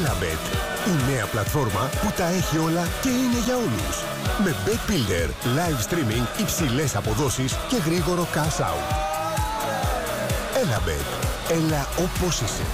Elabet, η νέα πλατφόρμα που τα έχει όλα και είναι για όλους. Με Bet Builder, live streaming, υψηλές αποδόσεις και γρήγορο cash out. Elabet, έλα όπως είσαι.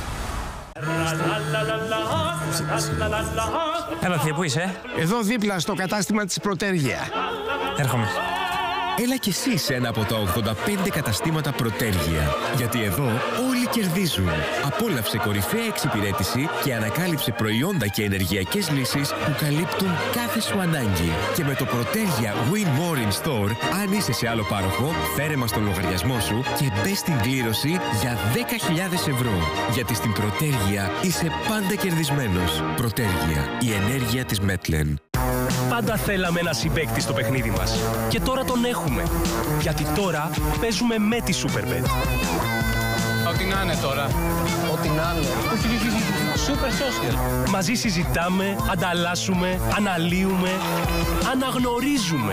Έλα, θεία, πού είσαι? Εδώ δίπλα στο κατάστημα της Πρωτέργεια. Έρχομαι. Έλα κι εσύ σε ένα από τα 85 καταστήματα Πρωτέργεια. Γιατί εδώ όλοι κερδίζουν. Απόλαυσε κορυφαία εξυπηρέτηση και ανακάλυψε προϊόντα και ενεργειακές λύσεις που καλύπτουν κάθε σου ανάγκη. Και με το Πρωτέργεια Win More in Store, αν είσαι σε άλλο πάροχο, φέρε μας τον λογαριασμό σου και μπες στην κλήρωση για 10.000 ευρώ. Γιατί στην Πρωτέργεια είσαι πάντα κερδισμένος. Πρωτέργεια, η ενέργεια της Μέτλεν. Πάντα θέλαμε ένα συμπαίκτη στο παιχνίδι μας. Και τώρα τον έχουμε. Γιατί τώρα παίζουμε με τη Superbet. Ό,τι να είναι τώρα. Ό,τι να είναι. Super social. Μαζί συζητάμε, ανταλλάσσουμε, αναλύουμε, αναγνωρίζουμε.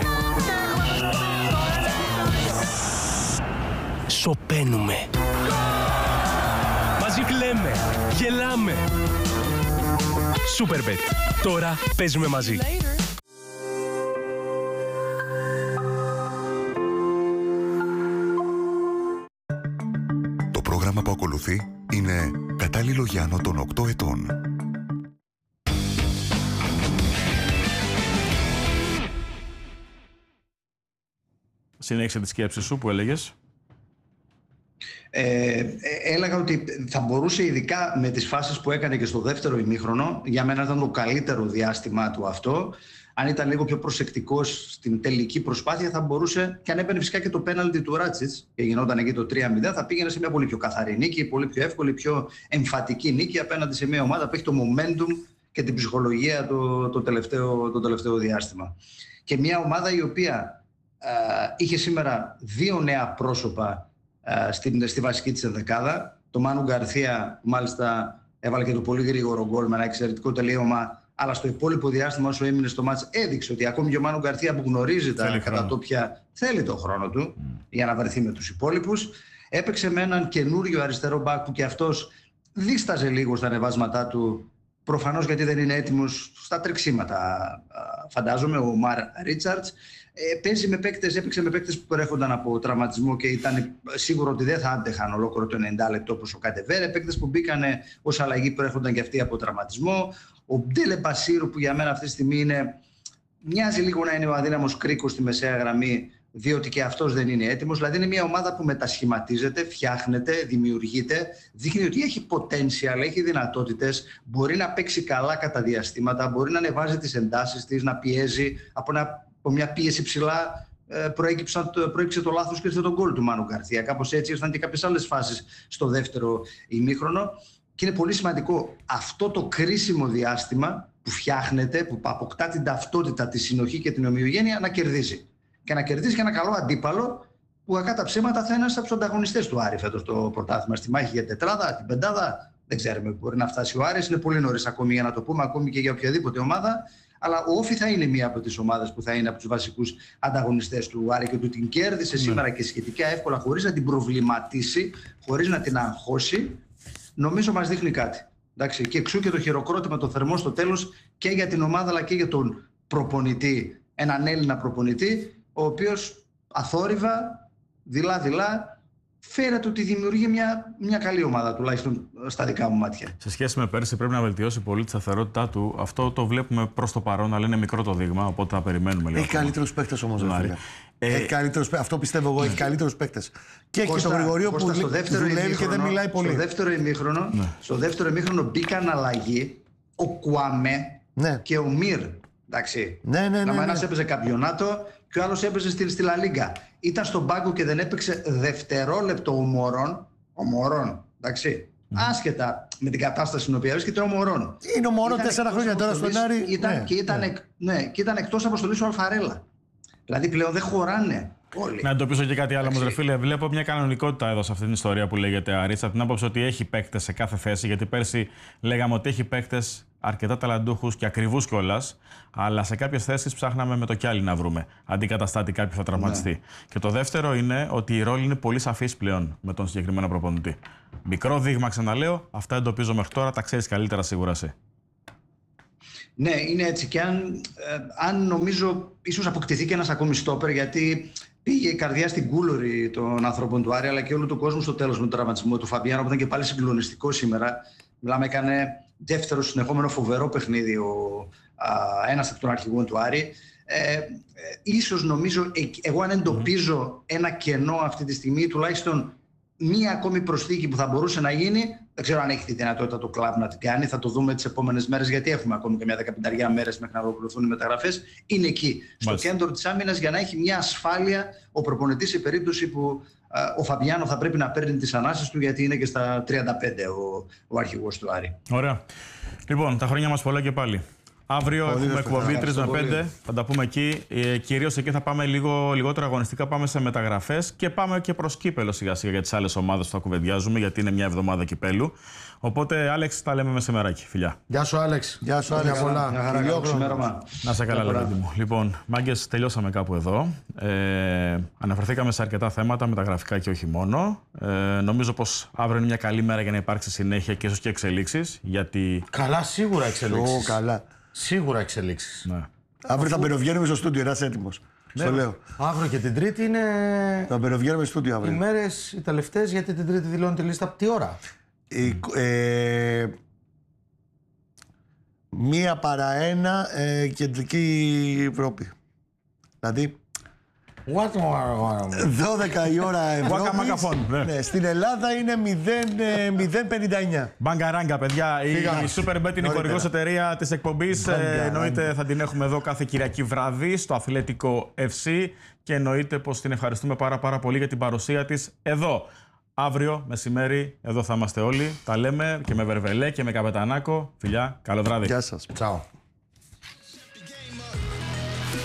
Σωπαίνουμε. Μαζί κλαίμε, γελάμε. Superbet. Τώρα παίζουμε μαζί. Το πρόγραμμα που ακολουθεί είναι κατάλληλο για άνω των 8 ετών. Συνέχισε τη σκέψη σου που έλεγες. Έλεγα ότι θα μπορούσε, ειδικά με τις φάσεις που έκανε και στο δεύτερο ημίχρονο, για μένα ήταν το καλύτερο διάστημά του αυτό. Αν ήταν λίγο πιο προσεκτικός στην τελική προσπάθεια, θα μπορούσε, και αν έμπαινε φυσικά και το πέναλτι του Ράτσιτς και γινόταν εκεί το 3-0, θα πήγαινε σε μια πολύ πιο καθαρή νίκη, πολύ πιο εύκολη, πιο εμφατική νίκη απέναντι σε μια ομάδα που έχει το momentum και την ψυχολογία το τελευταίο διάστημα. Και μια ομάδα η οποία είχε σήμερα δύο νέα πρόσωπα στη βασική της ενδεκάδα. Το Μάνου Γκαρθία μάλιστα έβαλε και το πολύ γρήγορο γκολ με ένα εξαιρετικό τελείωμα, αλλά στο υπόλοιπο διάστημα όσο έμεινε στο μάτς έδειξε ότι ακόμη και ο Μάνου Γκαρθία που γνωρίζει τα κατατόπια θέλει τον χρόνο του για να βρεθεί με τους υπόλοιπους. Έπαιξε με έναν καινούριο αριστερό μπακ που και αυτός δίσταζε λίγο στα ανεβάσματά του, προφανώς γιατί δεν είναι έτοιμος στα τρεξίματα, φαντάζομαι, ο Μαρ Ρίτσαρτς. Έπαιξε με παίκτες που προέρχονταν από τραυματισμό και ήταν σίγουρο ότι δεν θα άντεχαν ολόκληρο το 90 λεπτό όπως ο Κατεβέρε. Παίκτες που μπήκαν ως αλλαγή προέρχονταν και αυτοί από τραυματισμό. Ο Ντέλε Μπασίρου, που για μένα αυτή τη στιγμή μοιάζει λίγο να είναι ο αδύναμος κρίκος στη μεσαία γραμμή, διότι και αυτός δεν είναι έτοιμος. Δηλαδή είναι μια ομάδα που μετασχηματίζεται, φτιάχνεται, δημιουργείται, δείχνει ότι έχει potential, έχει δυνατότητες, μπορεί να παίξει καλά κατά διαστήματα, μπορεί να ανεβάζει τις εντάσεις της, να πιέζει από μια πίεση ψηλά. Προέκυψε το λάθος και ήρθε τον γκολ του Μάνου Γκαρθία. Κάπως έτσι ήρθαν και κάποιες άλλες φάσεις στο δεύτερο ημίχρονο. Και είναι πολύ σημαντικό αυτό το κρίσιμο διάστημα που φτιάχνεται, που αποκτά την ταυτότητα, τη συνοχή και την ομοιογένεια, να κερδίζει. Και να κερδίσει και ένα καλό αντίπαλο που κακά τα ψέματα θα είναι ένας από τους ανταγωνιστές του Άρη φέτος το πρωτάθλημα. Στη μάχη για τετράδα, την πεντάδα, δεν ξέρουμε που μπορεί να φτάσει ο Άρης. Είναι πολύ νωρίς ακόμη για να το πούμε, ακόμη και για οποιαδήποτε ομάδα. Αλλά ο Όφη θα είναι μία από τις ομάδες που θα είναι από τους βασικούς ανταγωνιστές του Άρη και του την κέρδισε σήμερα και σχετικά εύκολα, χωρίς να την προβληματίσει, χωρίς να την αγχώσει. Νομίζω μας δείχνει κάτι. Εντάξει, και εξού και το χειροκρότημα το θερμό στο τέλος και για την ομάδα αλλά και για τον προπονητή, έναν Έλληνα προπονητή, ο οποίος αθόρυβα, δειλά-δειλά, φέρεται ότι δημιουργεί μια καλή ομάδα, τουλάχιστον στα δικά μου μάτια. Σε σχέση με πέρσι, πρέπει να βελτιώσει πολύ τη σταθερότητά του. Αυτό το βλέπουμε προς το παρόν, αλλά είναι μικρό το δείγμα, οπότε θα περιμένουμε λίγο. Έχει καλύτερους παίκτες όμως, αυτό πιστεύω εγώ, έχει καλύτερους παίκτες. Και έχει τον Γρηγορείο που δουλεύει και δεν μιλάει πολύ. Στο δεύτερο ημίχρονο μπήκαν αλλαγή ο Κουαμέ και ο Μυρ. Εντάξει. Ένας έπαιζε καμπιονάτο και ο άλλος έπαιζε στη Λα Λίγκα. Ήταν στον πάγκο και δεν έπαιξε δευτερόλεπτο ο Μωρόν. Εντάξει. Άσχετα με την κατάσταση στην οποία βρίσκεται ο Μωρόν. Είναι ο Μωρόν 4 χρόνια τώρα στον Άρη. Και ήταν εκτός αποστολής ο Αλφαρέλα. Δηλαδή πλέον δεν χωράνε όλοι. Να εντοπίσω και κάτι άλλο, ρε φίλε. Βλέπω μια κανονικότητα εδώ σε αυτή την ιστορία που λέγεται Άρης. Από την άποψη ότι έχει παίκτες σε κάθε θέση. Γιατί πέρσι λέγαμε ότι έχει παίκτες αρκετά ταλαντούχους και ακριβούς κιόλας. Αλλά σε κάποιες θέσεις ψάχναμε με το κι άλλοι να βρούμε. Αντικαταστάτη κάποιου θα τραυματιστεί. Και το δεύτερο είναι ότι η ρόλη είναι πολύ σαφής πλέον με τον συγκεκριμένο προπονητή. Μικρό δείγμα, ξαναλέω. Αυτά εντοπίζω μέχρι τώρα. Τα ξέρεις καλύτερα σίγουρα εσύ. Ναι, είναι έτσι. Και αν νομίζω, ίσως αποκτηθεί και ένας ακόμη στόπερ, γιατί πήγε η καρδιά στην κούλορη των ανθρώπων του Άρη, αλλά και όλου του κόσμου στο τέλος με τον τραυματισμό του Φαμπιάνο, που ήταν και πάλι συγκλονιστικό σήμερα. Μιλάμε, έκανε δεύτερο συνεχόμενο φοβερό παιχνίδι ένας από των αρχηγών του Άρη. Ίσως νομίζω, εγώ αν εντοπίζω ένα κενό αυτή τη στιγμή, τουλάχιστον μία ακόμη προσθήκη που θα μπορούσε να γίνει, δεν ξέρω αν έχει τη δυνατότητα το κλαμπ να την κάνει, θα το δούμε τις επόμενες μέρες, γιατί έχουμε ακόμη και μια 15 μέρες μέχρι να ολοκληρωθούν οι μεταγραφές. Είναι εκεί, στο κέντρο της άμυνας, για να έχει μια ασφάλεια ο προπονητής σε περίπτωση που ο Φαμπιάνο θα πρέπει να παίρνει τις ανάσες του, γιατί είναι και στα 35 ο αρχηγός του Άρη. Ωραία. Λοιπόν, τα χρόνια μας πολλά και πάλι. Αύριο έχουμε εκπομπή 3 με 5, θα τα πούμε εκεί. Κυρίως εκεί θα πάμε λιγότερο αγωνιστικά, πάμε σε μεταγραφές και πάμε και προς κύπελο σιγά-σιγά για τις άλλες ομάδες που θα κουβεντιάζουμε, γιατί είναι μια εβδομάδα κυπέλου. Οπότε, Άλεξ, τα λέμε μεσημεράκι, φιλιά. Γεια σου, Άλεξ. Γεια σου, Άλεξ. Να σε καλά, Λεβέντη μου. Λοιπόν, μάγκες, τελειώσαμε κάπου εδώ. Αναφερθήκαμε σε αρκετά θέματα, μεταγραφικά και όχι μόνο. Νομίζω πως αύριο είναι μια καλή μέρα για να υπάρξει συνέχεια και ίσως και εξελίξεις. Γιατί... Καλά, σίγουρα εξελίξεις. Καλά. Σίγουρα εξελίξεις. Ναι. Αύριο θα μπαινοβγαίνουμε στο στούντιο, ένας έτοιμος. Ναι. Στο λέω. Αύριο και την Τρίτη είναι. Θα μπαινοβγαίνουμε στο στούντιο αύριο. Οι μέρες οι τελευταίες, γιατί την Τρίτη δηλώνει τη λίστα από τι ώρα. 1 παρά 1 κεντρική Ευρώπη. Δηλαδή 12 η ώρα Ευρώπη. Ναι, στην Ελλάδα είναι 0,59. Μπαγκαράγκα, παιδιά. Η Superbet είναι η χορηγός εταιρεία της εκπομπής. Εννοείται θα την έχουμε εδώ κάθε Κυριακή βράδυ στο Αθλέτικο FC και εννοείται πως την ευχαριστούμε πάρα πολύ για την παρουσία της εδώ. Αύριο μεσημέρι εδώ θα είμαστε όλοι. Τα λέμε και με Βερβελέ και με Καπετανάκο. Φιλιά, καλό βράδυ. Γεια σας. Τσάου.